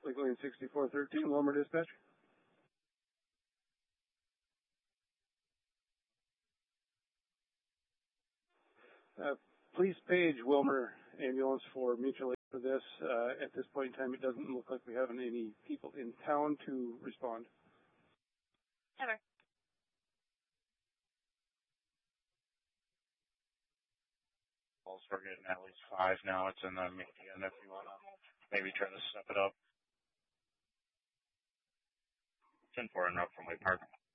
Lake Lane 6413, Wilmer Dispatch. Please page Wilmer Ambulance for mutual aid for this. At this point in time, it doesn't look like we have any people in town to respond. Ever. We're getting at least 5 now. It's in the median if you want to maybe try to step it up. 10-4 and up from Lake Park.